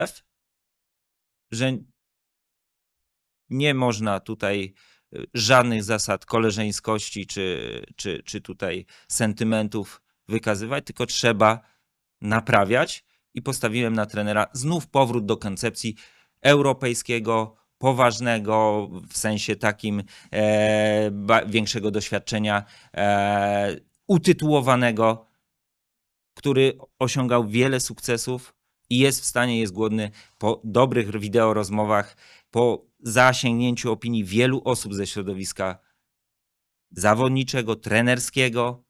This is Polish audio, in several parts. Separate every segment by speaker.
Speaker 1: że nie można tutaj żadnych zasad koleżeńskości czy tutaj sentymentów wykazywać, tylko trzeba naprawiać i postawiłem na trenera znów powrót do koncepcji europejskiego, poważnego, w sensie takim większego doświadczenia, utytułowanego, który osiągał wiele sukcesów i jest w stanie, jest głodny po dobrych wideo rozmowach, po zasięgnięciu opinii wielu osób ze środowiska zawodniczego, trenerskiego,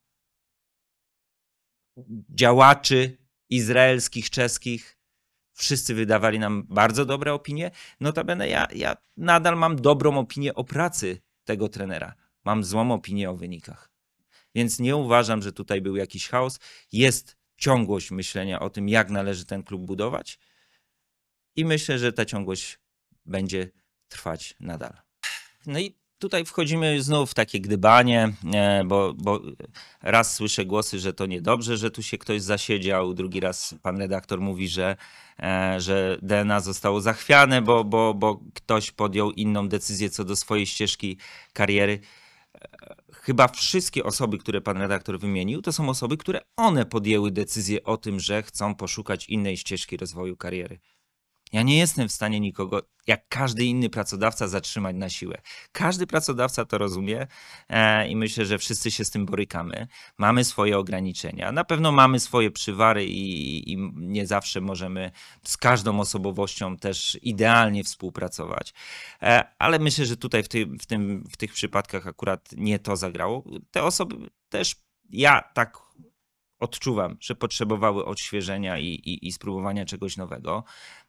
Speaker 1: działaczy izraelskich, czeskich. Wszyscy wydawali nam bardzo dobre opinie. Notabene ja nadal mam dobrą opinię o pracy tego trenera. Mam złą opinię o wynikach. Więc nie uważam, że tutaj był jakiś chaos. Jest ciągłość myślenia o tym, jak należy ten klub budować. I myślę, że ta ciągłość będzie trwać nadal. No i tutaj wchodzimy znów w takie gdybanie, bo raz słyszę głosy, że to niedobrze, że tu się ktoś zasiedział, drugi raz pan redaktor mówi, że DNA zostało zachwiane, bo ktoś podjął inną decyzję co do swojej ścieżki kariery. Chyba wszystkie osoby, które pan redaktor wymienił, to są osoby, które one podjęły decyzję o tym, że chcą poszukać innej ścieżki rozwoju kariery. Ja nie jestem w stanie nikogo, jak każdy inny pracodawca, zatrzymać na siłę. Każdy pracodawca to rozumie i myślę, że wszyscy się z tym borykamy. Mamy swoje ograniczenia. Na pewno mamy swoje przywary i nie zawsze możemy z każdą osobowością też idealnie współpracować. Ale myślę, że tutaj w tych przypadkach akurat nie to zagrało. Te osoby też, ja tak odczuwam, że potrzebowały odświeżenia i spróbowania czegoś nowego.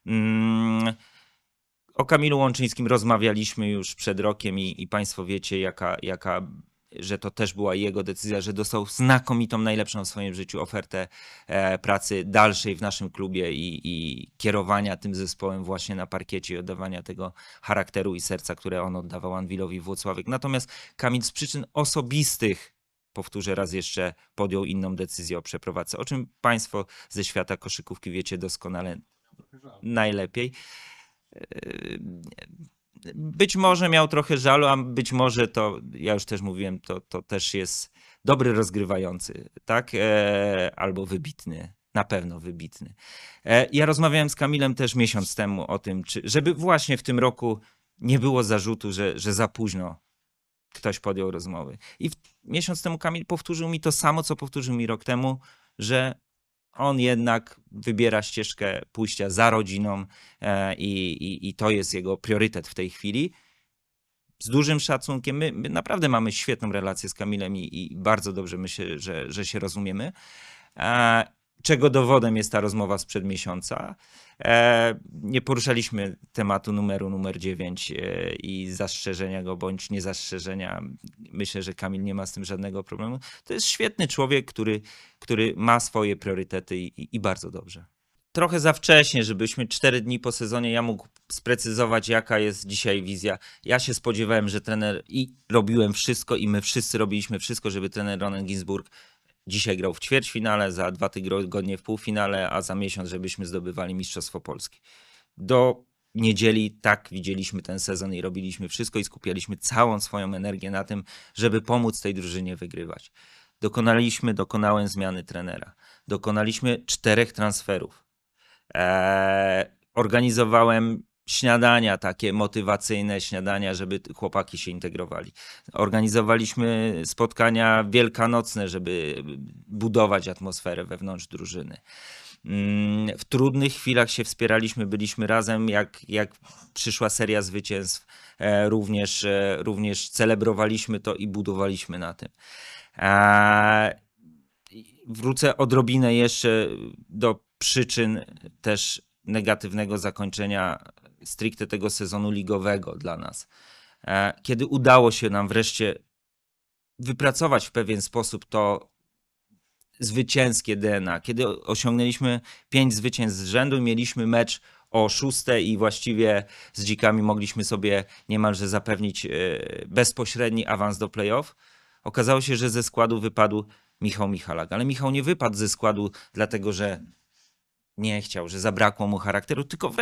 Speaker 1: O Kamilu Łączyńskim rozmawialiśmy już przed rokiem i państwo wiecie, że to też była jego decyzja, że dostał znakomitą, najlepszą w swoim życiu ofertę pracy dalszej w naszym klubie i kierowania tym zespołem właśnie na parkiecie i oddawania tego charakteru i serca, które on oddawał Anwilowi Włocławek. Natomiast Kamil z przyczyn osobistych, powtórzę raz jeszcze, podjął inną decyzję o przeprowadzce, o czym państwo ze świata koszykówki wiecie doskonale najlepiej. Być może miał trochę żalu, a być może to, ja już też mówiłem, to też jest dobry rozgrywający, tak? Albo wybitny, na pewno wybitny. Ja rozmawiałem z Kamilem też miesiąc temu o tym, żeby właśnie w tym roku nie było zarzutu, że za późno ktoś podjął rozmowy. I miesiąc temu Kamil powtórzył mi to samo, co powtórzył mi rok temu, że on jednak wybiera ścieżkę pójścia za rodziną i to jest jego priorytet w tej chwili. Z dużym szacunkiem. My naprawdę mamy świetną relację z Kamilem i bardzo dobrze myślę, że się rozumiemy. Czego dowodem jest ta rozmowa sprzed miesiąca. Nie poruszaliśmy tematu numer 9 i zastrzeżenia go bądź niezastrzeżenia. Myślę, że Kamil nie ma z tym żadnego problemu. To jest świetny człowiek, który ma swoje priorytety i bardzo dobrze. Trochę za wcześnie, żebyśmy 4 dni po sezonie ja mógł sprecyzować, jaka jest dzisiaj wizja. Ja się spodziewałem, że trener i robiłem wszystko i my wszyscy robiliśmy wszystko, żeby trener Ronen Ginsburg dzisiaj grał w ćwierćfinale, za 2 tygodnie w półfinale, a za miesiąc, żebyśmy zdobywali Mistrzostwo Polski. Do niedzieli tak widzieliśmy ten sezon i robiliśmy wszystko i skupialiśmy całą swoją energię na tym, żeby pomóc tej drużynie wygrywać. Dokonałem zmiany trenera. Dokonaliśmy 4 transferów. Organizowałem śniadania, takie motywacyjne śniadania, żeby chłopaki się integrowali. Organizowaliśmy spotkania wielkanocne, żeby budować atmosferę wewnątrz drużyny. W trudnych chwilach się wspieraliśmy, byliśmy razem, jak przyszła seria zwycięstw, również celebrowaliśmy to i budowaliśmy na tym. Wrócę odrobinę jeszcze do przyczyn też negatywnego zakończenia stricte tego sezonu ligowego dla nas. Kiedy udało się nam wreszcie wypracować w pewien sposób to zwycięskie DNA, kiedy osiągnęliśmy 5 zwycięstw z rzędu i mieliśmy mecz o 6 i właściwie z Dzikami mogliśmy sobie niemalże zapewnić bezpośredni awans do play-off, okazało się, że ze składu wypadł Michał Michalak. Ale Michał nie wypadł ze składu dlatego, że nie chciał, że zabrakło mu charakteru, tylko